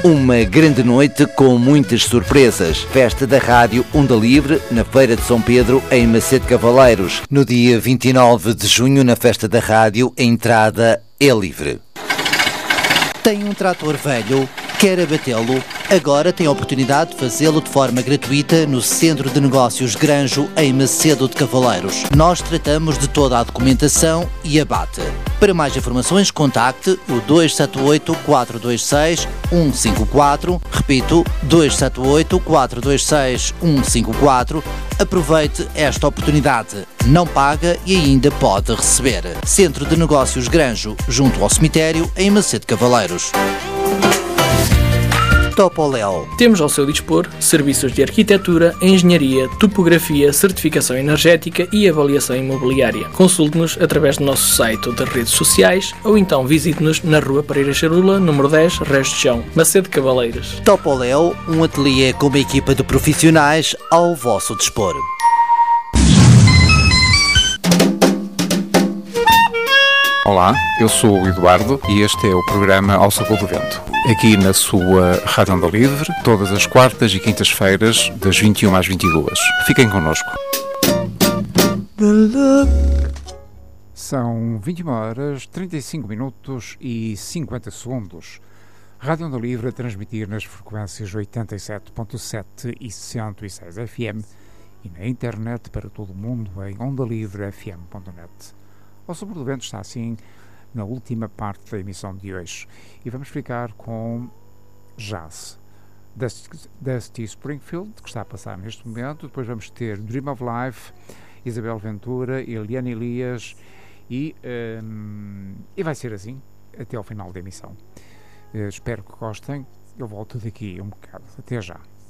Uma grande noite com muitas surpresas. Festa da Rádio Onda Livre, na Feira de São Pedro, em Macedo Cavaleiros. No dia 29 de junho, na Festa da Rádio, a entrada é livre. Tem um trator velho? Quer abatê-lo? Agora tem a oportunidade de fazê-lo de forma gratuita no Centro de Negócios Granjo, em Macedo de Cavaleiros. Nós tratamos de toda a documentação e abate. Para mais informações, contacte o 278-426-154. Repito, 278-426-154. Aproveite esta oportunidade. Não paga e ainda pode receber. Centro de Negócios Granjo, junto ao cemitério, em Macedo Cavaleiros. Topoléu. Temos ao seu dispor serviços de arquitetura, engenharia, topografia, certificação energética e avaliação imobiliária. Consulte-nos através do nosso site ou das redes sociais ou então visite-nos na Rua Pereira Charula, número 10, Resto de Chão, Macedo Cavaleiros. Topoléu, um ateliê com uma equipa de profissionais ao vosso dispor. Olá, eu sou o Eduardo e este é o programa Ao Sabor do Vento. Aqui na sua Rádio Onda Livre, todas as quartas e quintas-feiras, das 21 às 22. Fiquem connosco. São 21 horas, 35 minutos e 50 segundos. Rádio Onda Livre a transmitir nas frequências 87.7 e 106 FM e na internet para todo o mundo em ondalivrefm.net. O Sabor do Vento está assim na última parte da emissão de hoje e vamos ficar com jazz. Dusty Springfield, que está a passar neste momento. Depois vamos ter Dream of Life, Isabel Ventura, Eliane Elias e vai ser assim até ao final da emissão. Espero que gostem. Eu volto daqui um bocado. Até já.